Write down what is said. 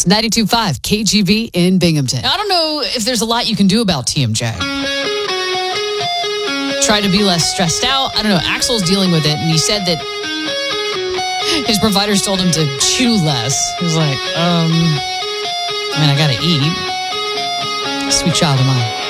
It's 92.5 KGB in Binghamton. Now, I don't know if there's a lot you can do about TMJ. Try to be less stressed out. I don't know. Axel's dealing with it, and he said that his providers told him to chew less. He was like, I got to eat. Sweet child of mine.